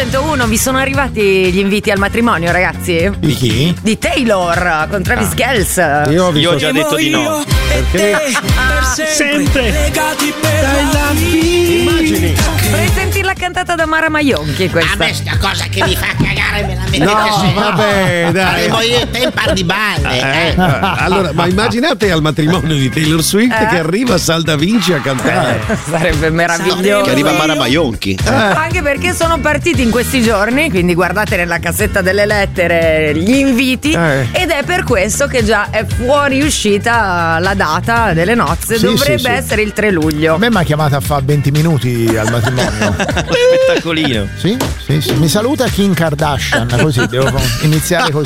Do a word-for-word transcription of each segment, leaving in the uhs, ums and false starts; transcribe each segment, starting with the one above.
centouno, vi sono arrivati gli inviti al matrimonio, ragazzi? Di chi? Di Taylor con Travis ah. Kelce. Io ho, Io ho già detto di no. Perché? Ah, sempre legati per la vita. Immagini. Vorrei sentirla cantata da Mara Maionchi questa. A me sta cosa che mi fa cagare me la mettete No, sempre. vabbè, dai. Faremo io te un par di balle. Eh, eh. Allora, ma immaginate al matrimonio di Taylor Swift eh? che arriva Salda Vinci a cantare. Eh, sarebbe meraviglioso. Che arriva Mara Maionchi. Eh. Anche perché sono partiti in questi giorni, quindi guardate nella cassetta delle lettere gli inviti eh. ed è per questo che già è fuori uscita la data delle nozze. Sì, dovrebbe sì, sì. essere il tre luglio. A me mi ha chiamata a fare venti minuti al matrimonio. Spettacolino. Sì, sì, sì. Mi saluta Kim Kardashian, così devo iniziare così.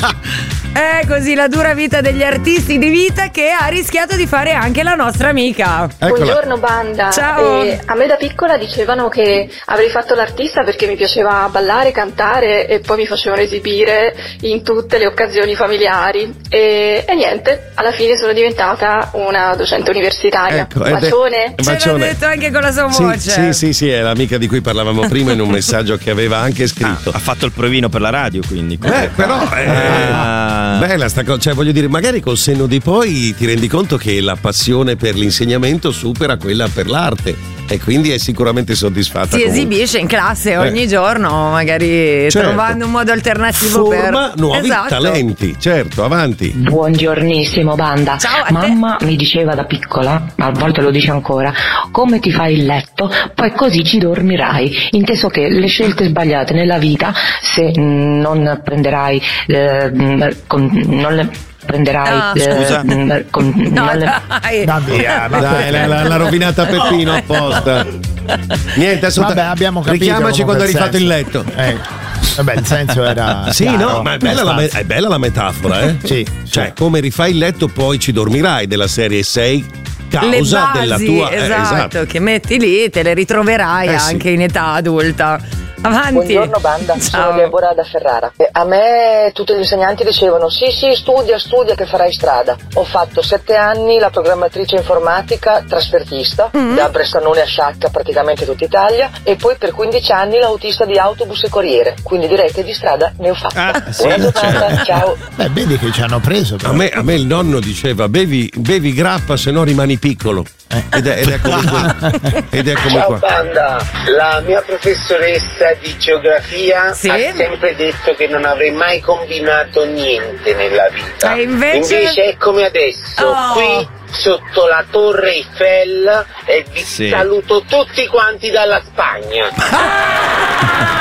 È così la dura vita degli artisti di vita che ha rischiato di fare anche la nostra amica. Eccola. Buongiorno banda. Ciao. Eh, a me da piccola dicevano che avrei fatto l'artista perché mi piaceva ballare, cantare e poi mi facevano esibire in tutte le occasioni familiari e, e niente, alla fine sono diventata una docente universitaria. Ecco, ed è- Bacione. Ce l'ha detto anche con la sua Sì, voce. sì, sì, sì, è l'amica di cui parlavamo prima in un messaggio che aveva anche scritto. Ah, ha fatto il provino per la radio, quindi. Eh, però eh, Ah. bella sta cosa, cioè voglio dire, magari col senno di poi ti rendi conto che la passione per l'insegnamento supera quella per l'arte e quindi è sicuramente soddisfatta. Si comunque. esibisce in classe ogni Eh. giorno, magari Certo. trovando un modo alternativo Forma per nuovi esatto. talenti, certo, avanti. Buongiornissimo banda. Ciao a te. Mamma mi diceva da piccola, a volte lo dice ancora, come ti fai il letto, poi così ci dormirai. Inteso che le scelte sbagliate nella vita, se mh, non prenderai, eh, mh, con, non le prenderai, Ah. eh, Scusa? mh, con, No, non le, dai. Va via, va Dai, l'ha, l'ha- l'ha rovinata Peppino apposta. Niente, adesso Vabbè, abbiamo capito. richiamaci quando hai comunque rifatto il senso. letto. Eh, vabbè, il senso era. Sì, chiaro, no, ma è bella, la, me- è bella la metafora, eh? Sì, Cioè, sì. come rifai il letto, poi ci dormirai della serie sei Le causa basi, della tua. eh, esatto, che metti lì, te le ritroverai Eh, sì. anche in età adulta. Avanti. Buongiorno banda, Ciao. sono Deborah da Ferrara. Eh, A me tutti gli insegnanti dicevano sì sì studia studia che farai strada. Ho fatto sette anni la programmatrice informatica trasfertista Mm. da Bressanone a Sciacca, praticamente tutta Italia, e poi per quindici anni l'autista di autobus e corriere, quindi direi che di strada ne ho fatta. Ah, sì, Buona giornata, certo. ciao. Beh, vedi che ci hanno preso. Però. A me, a me il nonno diceva bevi, bevi grappa se no rimani piccolo. Ed, è, ed eccomi qua. Ed eccomi Ciao qua. banda, la mia professoressa di geografia Sì? ha sempre detto che non avrei mai combinato niente nella vita. E invece? è come adesso, Oh. qui sotto la Torre Eiffel e vi Sì. saluto tutti quanti dalla Spagna.